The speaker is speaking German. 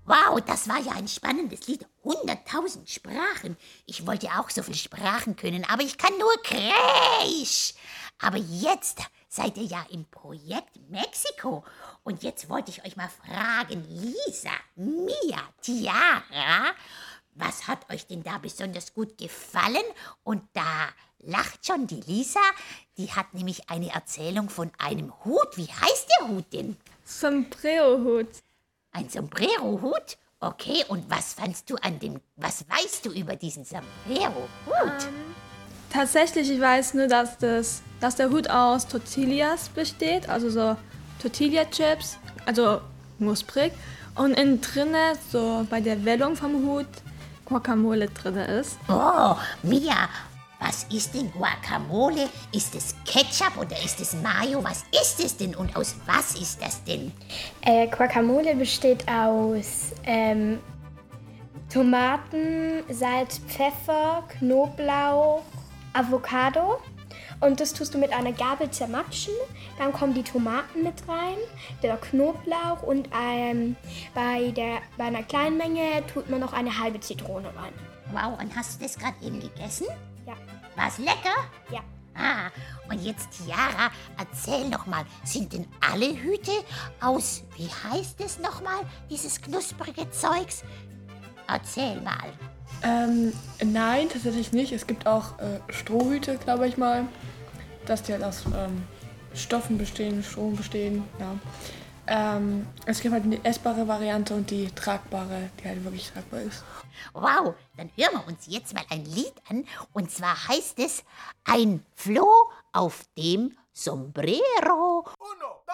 Wow, das war ja ein spannendes Lied. 100.000 Sprachen. Ich wollte auch so viele Sprachen können, aber ich kann nur Kreisch. Aber jetzt seid ihr ja im Projekt Mexiko. Und jetzt wollte ich euch mal fragen, Lisa, Mia, Tiara, was hat euch denn da besonders gut gefallen? Und da lacht schon die Lisa, die hat nämlich eine Erzählung von einem Hut. Wie heißt der Hut denn? Sombrero-Hut. Ein Sombrero-Hut? Okay, und was was weißt du über diesen Sombrero-Hut? Tatsächlich, ich weiß nur, dass der Hut aus Tortillas besteht, also so Tortilla-Chips, also knusprig. Und innen drinne, so bei der Wellung vom Hut, Guacamole drinne ist. Oh, Mia, was ist denn Guacamole? Ist es Ketchup oder ist es Mayo? Was ist es denn und aus was ist das denn? Guacamole besteht aus Tomaten, Salz, Pfeffer, Knoblauch, Avocado. Und das tust du mit einer Gabel zermatschen. Dann kommen die Tomaten mit rein, der Knoblauch und bei einer kleinen Menge tut man noch eine halbe Zitrone rein. Wow, und hast du das gerade eben gegessen? Ja. War's lecker? Ja. Ah, und jetzt Tiara, erzähl noch mal, sind denn alle Hüte aus, wie heißt es noch mal, dieses knusprige Zeugs? Erzähl mal. Nein, tatsächlich nicht. Es gibt auch Strohhüte, glaube ich mal, dass die halt aus Stoffen bestehen, Strom bestehen. Ja. Es gibt halt die essbare Variante und die tragbare, die halt wirklich tragbar ist. Wow, dann hören wir uns jetzt mal ein Lied an. Und zwar heißt es Ein Floh auf dem Sombrero.